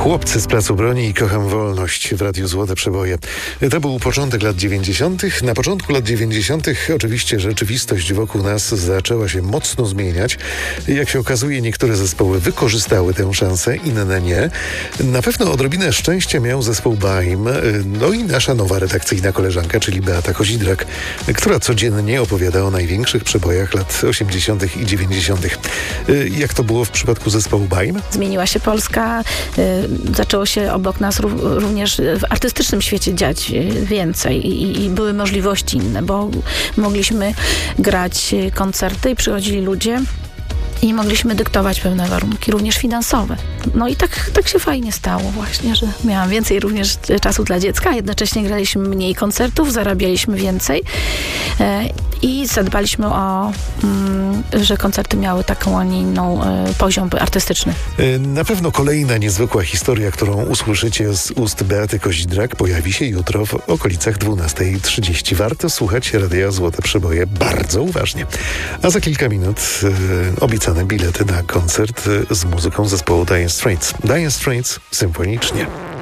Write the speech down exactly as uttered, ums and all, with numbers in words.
Chłopcy z Placu Broni i Kocham Wolność w Radiu Złote Przeboje. To był początek lat dziewięćdziesiątych. Na początku lat dziewięćdziesiątych oczywiście rzeczywistość wokół nas zaczęła się mocno zmieniać. Jak się okazuje, niektóre zespoły wykorzystały tę szansę, inne nie. Na pewno odrobinę szczęścia miał zespół Baim, no i nasza nowa redakcyjna koleżanka, czyli Beata Kozidrak, która codziennie opowiada o największych przebojach lat osiemdziesiątych i dziewięćdziesiątych. Jak to było w przypadku zespołu Baim? Zmieniła się Polska, zaczęło się obok nas również w artystycznym świecie dziać więcej i, i były możliwości inne, bo mogliśmy grać koncerty i przychodzili ludzie i mogliśmy dyktować pewne warunki, również finansowe. No i tak, tak się fajnie stało właśnie, że miałam więcej również czasu dla dziecka, a jednocześnie graliśmy mniej koncertów, zarabialiśmy więcej e, i zadbaliśmy o, mm, że koncerty miały taką, a nie inną e, poziom artystyczny. Na pewno kolejna niezwykła historia, którą usłyszycie z ust Beaty Kozidrak, pojawi się jutro w okolicach dwunasta trzydzieści. Warto słuchać Radia Złote Przeboje bardzo uważnie. A za kilka minut e, obiecane bilety na koncert z muzyką zespołu Dire Straits. Dire Straits symfonicznie.